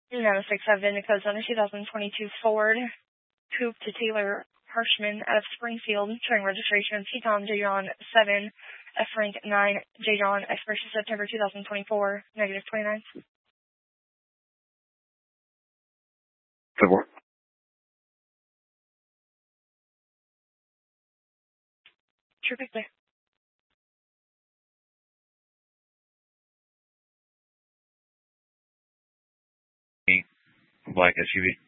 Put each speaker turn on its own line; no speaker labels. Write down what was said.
No, 6-7 Nico's on a 2022 Ford Coupe to Taylor Harshman out of Springfield, showing registration of T-Tom J-John 7, F Frank 9, J-John, expiration September 2024, negative 29.
February.
True pick there.
Black SUV.